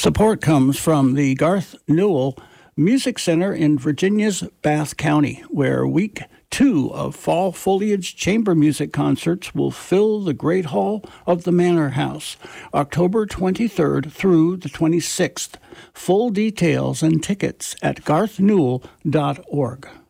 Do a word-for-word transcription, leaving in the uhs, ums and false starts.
Support comes from the Garth Newell Music Center in Virginia's Bath County, where week two of fall foliage chamber music concerts will fill the Great Hall of the Manor House, October twenty-third through the twenty-sixth. Full details and tickets at garth newell dot org.